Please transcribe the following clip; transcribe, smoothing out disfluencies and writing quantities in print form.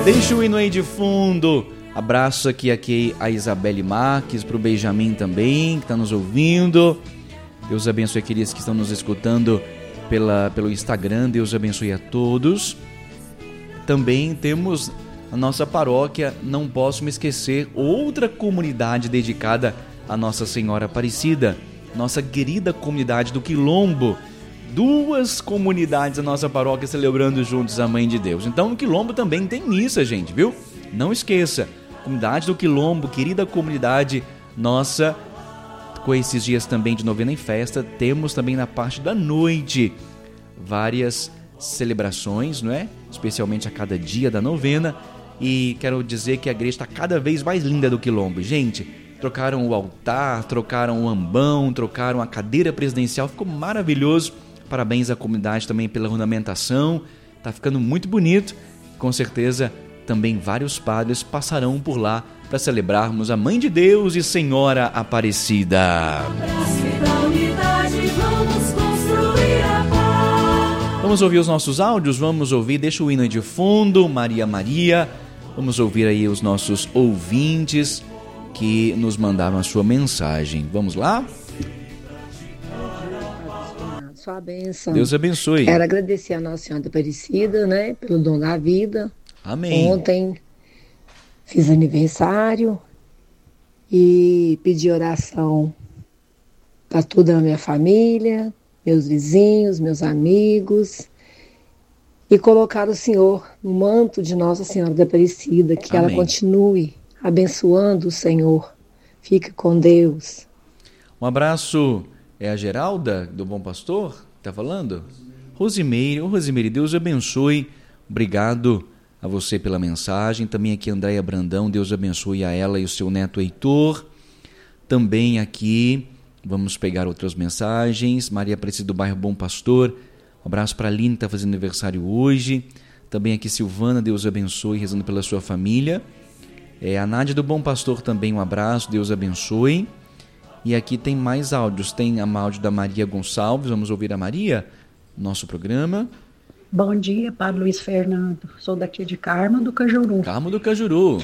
Deixa o hino aí de fundo. Abraço aqui a Isabelle Marques, pro Benjamin também, que está nos ouvindo. Deus abençoe aqueles que estão nos escutando pelo Instagram. Deus abençoe a todos. Também temos a nossa paróquia, não posso me esquecer, outra comunidade dedicada a Nossa Senhora Aparecida, nossa querida comunidade do Quilombo. 2 comunidades da nossa paróquia celebrando juntos a Mãe de Deus. Então no Quilombo também tem missa, gente, viu? Não esqueça, comunidade do Quilombo, querida comunidade nossa, com esses dias também de novena em festa, temos também na parte da noite várias celebrações, não é? Especialmente a cada dia da novena. E quero dizer que a igreja está cada vez mais linda do Quilombo. Gente, trocaram o altar, trocaram o ambão, trocaram a cadeira presidencial, ficou maravilhoso. Parabéns à comunidade também pela ornamentação, está ficando muito bonito. Com certeza também vários padres passarão por lá para celebrarmos a Mãe de Deus e Senhora Aparecida. Vamos ouvir os nossos áudios, vamos ouvir, deixa o hino aí de fundo, Maria Maria. Vamos ouvir aí os nossos ouvintes que nos mandaram a sua mensagem. Vamos lá? Sua bênção. Deus abençoe. Quero agradecer a Nossa Senhora Aparecida, né, pelo dom da vida. Amém. Ontem fiz aniversário e pedi oração para toda a minha família, meus vizinhos, meus amigos, e colocar o Senhor no manto de Nossa Senhora da Aparecida, que Amém. ela continue abençoando o Senhor. Fique com Deus. Um abraço. É a Geralda, do Bom Pastor, que está falando? Rosimeire. Rosimeire, Deus abençoe. Obrigado a você pela mensagem. Também aqui Andréia Brandão, Deus abençoe a ela e o seu neto Heitor. Também aqui, vamos pegar outras mensagens. Maria Aparecida do bairro Bom Pastor. Um abraço para a Aline, que está fazendo aniversário hoje. Também aqui Silvana, Deus abençoe, rezando pela sua família. A Nádia do Bom Pastor também, um abraço, Deus abençoe. E aqui tem mais áudios, tem a áudio da Maria Gonçalves, vamos ouvir a Maria, nosso programa. Bom dia, Padre Luiz Fernando, sou daqui de Carmo do Cajuru. Carmo do Cajuru.